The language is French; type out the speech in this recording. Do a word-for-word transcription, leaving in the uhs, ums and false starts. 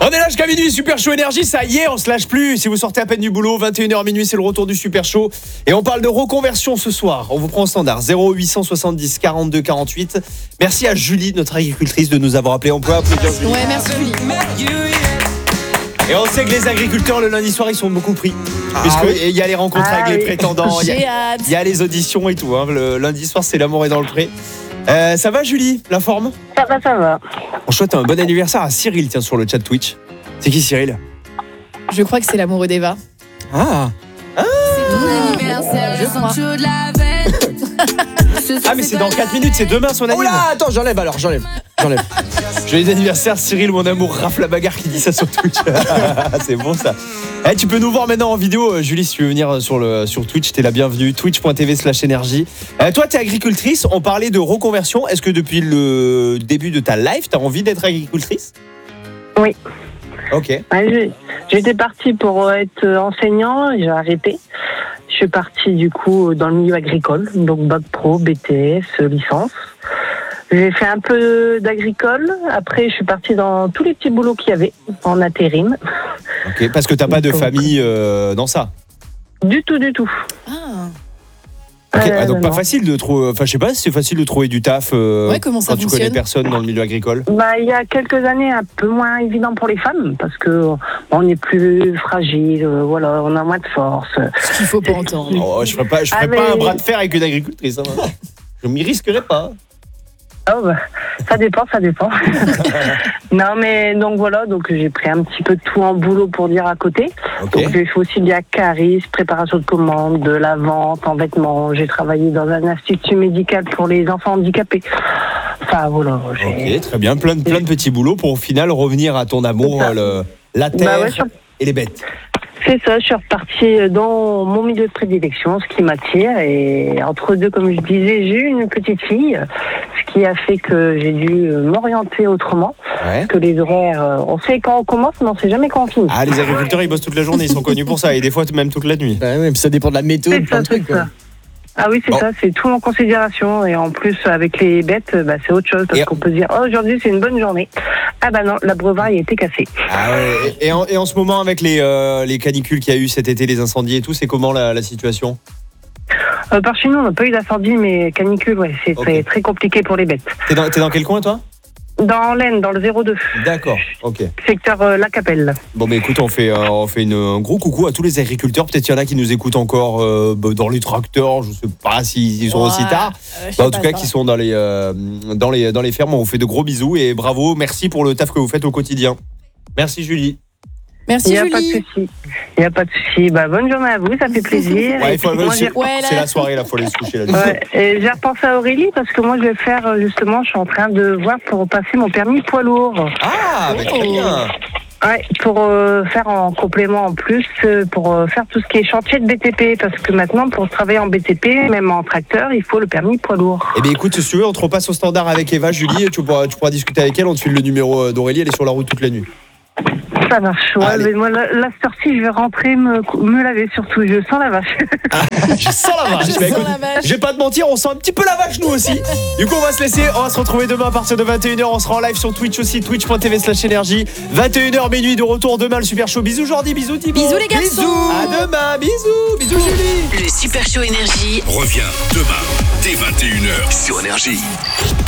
On est là jusqu'à minuit, Super Show Énergie, ça y est, on se lâche plus. Si vous sortez à peine du boulot, vingt et une heures minuit, c'est le retour du Super Show. Et on parle de reconversion ce soir. On vous prend au standard, zéro huit cent soixante-dix quarante-deux quarante-huit. Merci à Julie, notre agricultrice, de nous avoir appelé. On peut applaudir Julie. Ouais, merci Julie. Et on sait que les agriculteurs, le lundi soir, ils sont beaucoup pris. Ah, Puisqu'il oui. y a les rencontres Ah, avec les oui. prétendants, il y, J'ai a- hâte. il y a les auditions et tout. Hein. Le lundi soir, c'est l'amour est dans le pré. Euh, ça va Julie, la forme? Ça va, ça va. On souhaite un bon anniversaire à Cyril, tiens, sur le chat Twitch. C'est qui Cyril? Je crois que c'est l'amoureux d'Eva. Ah Ton anniversaire, Je je crois. sens chaud de la veille. Ah mais c'est dans quatre minutes, c'est demain son Oh anniversaire. là, attends, j'enlève alors, j'enlève. J'enlève. Joyeux anniversaire Cyril, mon amour, rafle la bagarre qui dit ça sur Twitch. C'est bon ça. Eh, tu peux nous voir maintenant en vidéo, Julie, si tu veux venir sur, le, sur Twitch, t'es la bienvenue, twitch.tv slash énergie. Euh, toi, t'es agricultrice, on parlait de reconversion. Est-ce que depuis le début de ta life, t'as envie d'être agricultrice? Oui. Ok. Ouais, j'ai- J'étais partie pour être enseignant, j'ai arrêté. Je suis partie du coup dans le milieu agricole, donc bac pro, B T S, licence. J'ai fait un peu d'agricole. Après, je suis partie dans tous les petits boulots qu'il y avait en intérim. Ok, parce que t'as pas de famille euh, dans ça. Du tout, du tout. Ah. Ok, Euh, ah, donc pas non. facile de trouver. Enfin, je sais pas si c'est facile de trouver du taf euh, Ouais, comment ça quand tu connais fonctionne personne dans le milieu agricole. Bah, il y a quelques années, un peu moins évident pour les femmes parce que on est plus fragile, euh, voilà, on a moins de force. Ce qu'il faut pas entendre. Oh, je ferais pas, je ferais Ah, mais- pas un bras de fer avec une agricultrice. Hein. Je m'y risquerais pas. Oh, bah, ça dépend, ça dépend. Non, mais donc voilà, donc j'ai pris un petit peu de tout en boulot pour dire à côté. Ok. Donc j'ai fait aussi de la cariste, préparation de commandes, de la vente en vêtements. J'ai travaillé dans un institut médical pour les enfants handicapés. Enfin voilà. j'ai- Ok, très bien. Plein de, plein de petits boulots pour au final revenir à ton amour, C'est ça. le- la terre Bah ouais, je- et les bêtes. C'est ça, je suis repartie dans mon milieu de prédilection, ce qui m'attire. Et entre deux, comme je disais, j'ai eu une petite fille, ce qui a fait que j'ai dû m'orienter autrement. Ouais. Que les horaires, euh, on sait quand on commence, mais on sait jamais quand on finit. Ah, les agriculteurs, ils bossent toute la journée, ils sont connus pour ça, et des fois même toute la nuit. Ouais, ouais, puis ça dépend de la météo, C'est de plein ça, de c'est trucs. quoi. ça. Ah oui, c'est Bon. ça, c'est tout en considération. Et en plus, avec les bêtes, bah, c'est autre chose. Parce Et- qu'on peut se dire, oh, aujourd'hui, c'est une bonne journée. Ah bah non, la brevaille a été cassée. Ah ouais. Et, et en, et en ce moment, avec les, euh, les canicules qu'il y a eu cet été, les incendies et tout, c'est comment la, la situation? Euh, par chez nous, on n'a pas eu d'incendie, mais canicule, ouais, c'est Ok. très, très compliqué pour les bêtes. T'es dans, t'es dans quel coin, toi? Dans l'Aisne, dans le zéro deux, D'accord, ok. secteur euh, La Capelle. Bon, mais écoute, on fait, euh, on fait une, un gros coucou à tous les agriculteurs. Peut-être qu'il y en a qui nous écoutent encore euh, bah, dans les tracteurs, je sais pas s'ils ils sont aussi Ouais, tard. euh, je sais Bah, en pas, tout cas, ça qui va. sont dans les, euh, dans, les, dans les fermes, on vous fait de gros bisous et bravo, merci pour le taf que vous faites au quotidien. Merci Julie. Il Merci n'y a pas de Julie. souci. Il n'y a pas de souci. Bah, bonne journée à vous, ça fait plaisir. Ouais, Et il faut, puis, moi, j'ai- c'est, Ouais, là. c'est la soirée, là, faut aller se coucher là. Ouais, et j'ai repensé à Aurélie parce que moi je vais faire euh, justement, je suis en train de voir pour passer mon permis poids lourd. Ah, bah, très bien. Ouais, pour euh, faire en complément en plus, euh, pour euh, faire tout ce qui est chantier de B T P, parce que maintenant pour travailler en B T P, même en tracteur, il faut le permis poids lourd. Eh bien écoute, si tu veux, on te repasse au standard avec Eva, Julie, tu pourras, tu pourras discuter avec elle, on te file le numéro d'Aurélie, elle est sur la route toute la nuit. Ça marche. Ouais, Allez. mais moi la, la sortie, je vais rentrer me, me laver surtout. Je sens la vache. Je sens la vache. Je Bah, sens écoute, la vache. je vais pas te mentir, on sent un petit peu la vache nous aussi. Du coup, on va se laisser, on va se retrouver demain à partir de vingt et une heures, on sera en live sur Twitch aussi, twitch.tv slash énergie. vingt et une heures minuit de retour demain le Super Show. Bisous Jordi, bisous Thibaut. Bisous, les garçons. Bisous. À demain, bisous, bisous Julie. Le Super Show Énergie Reviens demain dès vingt et une heures sur Énergie.